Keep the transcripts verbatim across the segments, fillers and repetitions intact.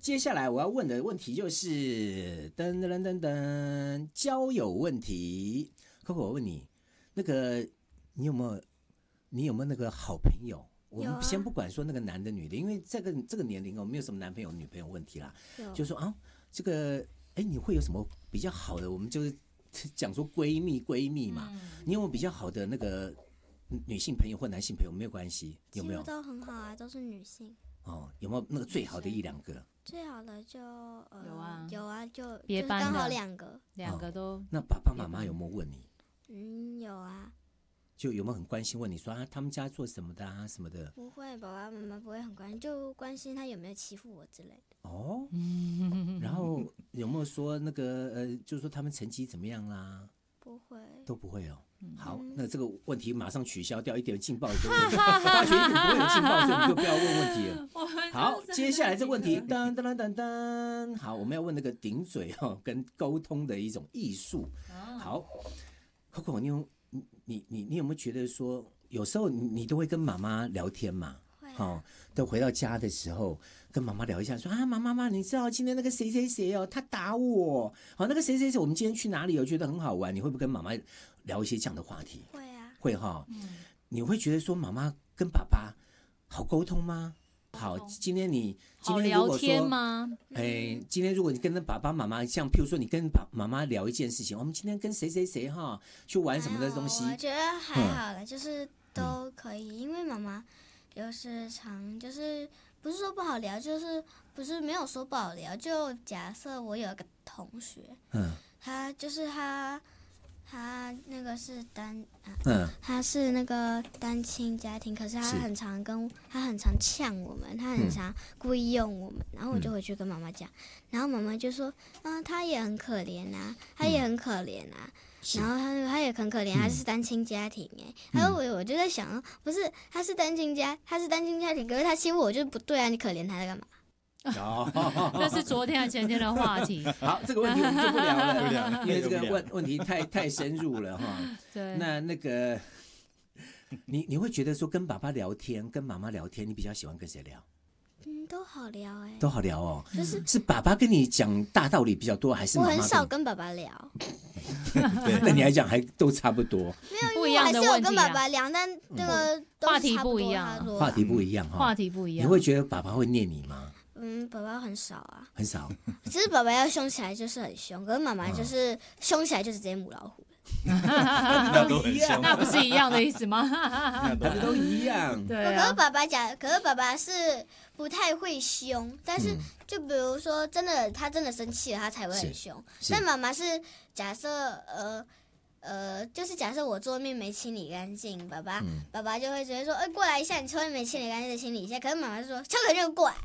接下来我要问的问题就是噔噔噔噔噔交友问题。Coco， 我问你，那个你有没有你有没有那个好朋友？我们先不管说那个男的女的，因为这个这个年龄哦，没有什么男朋友女朋友问题啦。就说啊，这个哎，你会有什么比较好的？我们就是讲说闺蜜闺蜜嘛，嗯、你有没有比较好的那个女性朋友或男性朋友？没有关系，有没有？ 都很好啊，都是女性。 哦，有没有那个最好的一两个？ 最好的就呃有啊有啊，就别班的刚好两个， 两个都、 哦。那爸爸妈妈有没有问你？ 嗯，有啊。 就有没有很关心问你说啊，他们家做什么的啊什么的？ 不会，爸爸妈妈不会很关心，就关心他有没有欺负我之类的。 哦，然后有没有说那个呃，就是说他们成绩怎么样啦？ 不会， 都不会哦。好，那这个问题马上取消掉，一点劲爆都没有，发觉一点不会有劲爆，所以你就不要问问题了。好，接下来这问题，噔噔噔噔噔，好，我们要问那个顶嘴哦，跟沟通的一种艺术。好 ，Coco， 你有你你你有没有觉得说，有时候你你都会跟妈妈聊天嘛？好、哦，都回到家的时候跟妈妈聊一下，说啊，妈妈妈，你知道今天那个谁谁谁哦，他打我，好、哦，那个谁谁谁，我们今天去哪里？我觉得很好玩，你会不会跟妈妈聊一些这样的话题？ 会啊， 会哈、哦嗯。你会觉得说妈妈跟爸爸好沟通吗？好，今天你今天如果说好聊天吗？ 哎，今天如果你跟爸爸妈妈，像譬如说你跟爸妈妈聊一件事情，我们今天跟谁谁谁哈去玩什么的东西？ 我觉得还好了，嗯、就是都可以，因为妈妈。就是常就是不是说不好聊，就是不是没有说不好聊。就假设我有一个同学，嗯，他就是他他那个是单啊，嗯，他是那个单亲家庭，可是他很常跟他很常呛我们，他很常故意用我们，嗯、然后我就回去跟妈妈讲，然后妈妈就说，啊，他也很可怜啊，他也很可怜啊。嗯然后他他也很可怜，他是单亲家庭哎，然后我我就在想，不是他是单亲家，他是单亲家庭，可是他欺负我就是不对啊，你可怜他在干嘛？ 那是昨天还前天的话题。 好，这个问题我们就不聊了，因为这个问问题太太深入了哈。对。那那个，你你会觉得说跟爸爸聊天，跟妈妈聊天，你比较喜欢跟谁聊？ 嗯，都好聊哎、欸， 都好聊哦。 就是是爸爸跟你讲大道理比较多，还是妈妈？ 我很少跟爸爸聊。 那你来讲还都差不多。 没有，不一样的问题、啊、还是有跟爸爸聊，但那个都话题不一样， 话题不一样哈， 话题不一样。 你会觉得爸爸会念你吗？ 嗯，爸爸很少啊， 很少。 只是爸爸要凶起来就是很凶，可是妈妈就是凶起来就是直接母老虎。 那都一样， 那不是一样的意思吗？ 他们都一样。 对、啊。 可是爸爸讲，可是爸爸是不太会凶，但是就比如说真的他真的生气了，他才会很凶。但妈妈是假设呃呃，就是假设我桌面没清理干净，爸爸、嗯、爸爸就会直接说，哎、欸，过来一下，你桌面没清理干净的清理一下。可是妈妈就说，敲可就过来。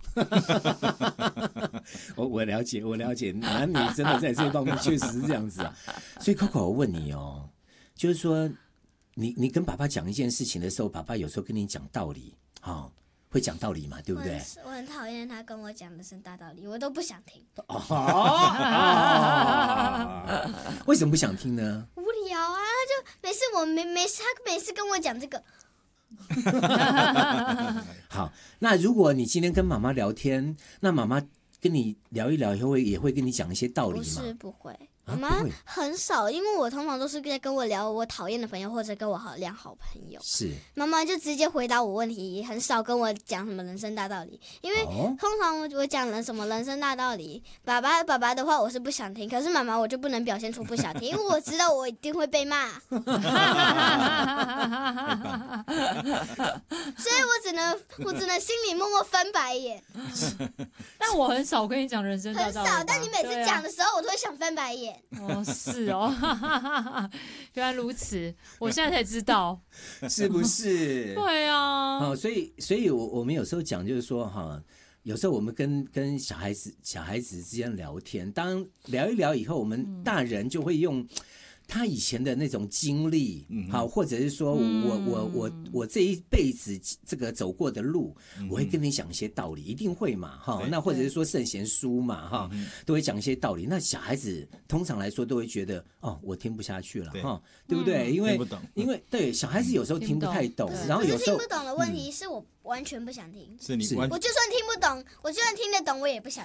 我我了解，我了解，男女真的在这方面确实是这样子啊。所以 Coco， 我问你哦，就是说，你你跟爸爸讲一件事情的时候，爸爸有时候跟你讲道理，哦，会讲道理嘛，对不对？ 我 很, 我很讨厌他跟我讲的是大道理，我都不想听。 哦哦、为什么不想听呢？ 无聊啊，就每次我没没事，他每次跟我讲这个。 好，那如果你今天跟妈妈聊天，那妈妈跟你聊一聊以后，也会跟你讲一些道理吗？ 不是，不会。妈妈很少，因为我通常都是在跟我聊我讨厌的朋友，或者跟我好良好朋友。 是， 妈妈就直接回答我问题，很少跟我讲什么人生大道理。因为通常我讲了什么人生大道理，爸爸爸爸的话我是不想听，可是妈妈我就不能表现出不想听，因为我知道我一定会被骂。所以我只能我只能心里默默翻白眼。 但我很少跟你讲人生大道理， 很少。但你每次讲的时候，我都会想翻白眼。 哦，是哦，原来如此，我现在才知道， 是不是？ 对啊， 哦，所以，所以我我们有时候讲就是说哈，有时候我们跟跟小孩子小孩子之间聊天，当聊一聊以后，我们大人就会用他以前的那种经历，嗯、好，或者是说我、嗯、我我我这一辈子这个走过的路，嗯、我会跟你讲一些道理，一定会嘛，哈。那或者是说圣贤书嘛，哈，都会讲一些道理。那小孩子通常来说都会觉得，哦，我听不下去了，哈，对不对？嗯、因为因为对小孩子有时候听不太懂，然后有时候听不懂的问题是我完全不想听， 是你， 我就算听不懂，我就算听得懂，我也不想